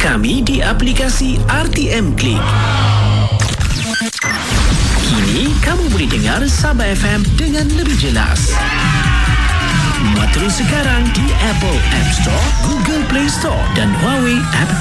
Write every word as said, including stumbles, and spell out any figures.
kami di aplikasi R T M Click. Kini kamu boleh dengar Sabah F M dengan lebih jelas. Muat terus sekarang di Apple App Store, Google Play Store dan Huawei App